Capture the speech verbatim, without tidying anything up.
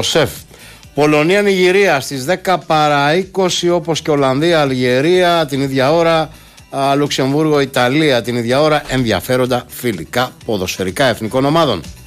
ΣΕΦ. Πολωνία-Νιγηρία στις δέκα παρά είκοσι, όπως και Ολλανδία-Αλγερία την ίδια ώρα. Λουξεμβούργο-Ιταλία την ίδια ώρα. Ενδιαφέροντα φιλικά ποδοσφαιρικά εθνικών ομάδων.